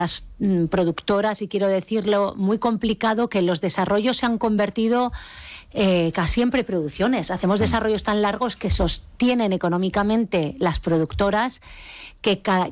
productoras, y quiero decirlo muy complicado, que los desarrollos se han convertido casi en preproducciones. Hacemos desarrollos tan largos que sostienen económicamente las productoras, que